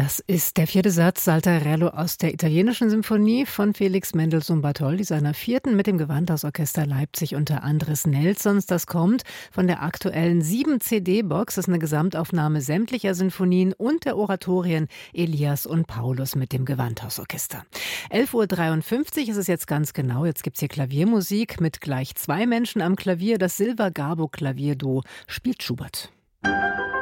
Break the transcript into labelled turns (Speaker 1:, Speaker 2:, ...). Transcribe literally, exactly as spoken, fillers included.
Speaker 1: Das ist der vierte Satz Saltarello aus der italienischen Symphonie von Felix Mendelssohn Bartholdy, seiner vierten, mit dem Gewandhausorchester Leipzig unter Andres Nelsons. Das kommt von der aktuellen sieben C D-Box. Das ist eine Gesamtaufnahme sämtlicher Sinfonien und der Oratorien Elias und Paulus mit dem Gewandhausorchester. elf Uhr dreiundfünfzig ist es jetzt ganz genau. Jetzt gibt's hier Klaviermusik mit gleich zwei Menschen am Klavier. Das Silva-Gabo-Klavierduo spielt Schubert.